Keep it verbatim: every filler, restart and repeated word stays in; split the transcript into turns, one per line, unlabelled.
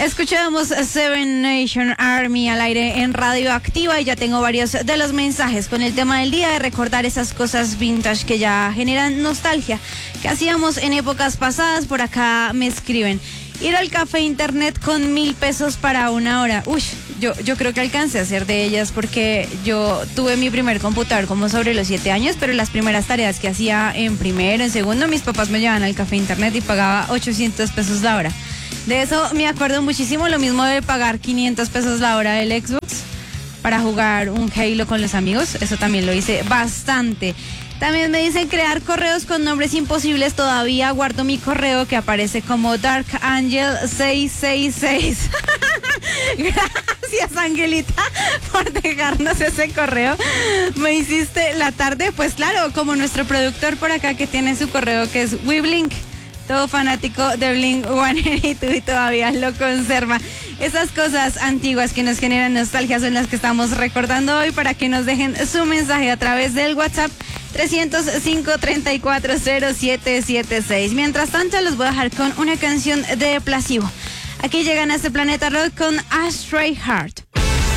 Escuchamos Seven Nation Army al aire en Radioactiva y ya tengo varios de los mensajes con el tema del día de recordar esas cosas vintage que ya generan nostalgia, que hacíamos en épocas pasadas. Por acá me escriben: ir al café internet con mil pesos para una hora. Uy, yo, yo creo que alcancé a hacer de ellas porque yo tuve mi primer computador como sobre los siete años, pero las primeras tareas que hacía en primero, en segundo, mis papás me llevaban al café internet y pagaba ochocientos pesos la hora. De eso me acuerdo muchísimo, lo mismo de pagar quinientos pesos la hora del Xbox para jugar un Halo con los amigos, eso también lo hice bastante. También me dicen crear correos con nombres imposibles. Todavía guardo mi correo que aparece como Dark Angel seis seis seis. Gracias, Angelita, por dejarnos ese correo. Me hiciste la tarde. Pues claro, como nuestro productor por acá que tiene su correo que es WeBlink. Todo fanático de Blink ciento ochenta y dos y todavía lo conserva. Esas cosas antiguas que nos generan nostalgia son las que estamos recordando hoy, para que nos dejen su mensaje a través del WhatsApp trescientos cinco, treinta y cuatro, cero siete siete seis. Mientras tanto, los voy a dejar con una canción de Placebo. Aquí llegan a este Planeta Rock con Astray Heart.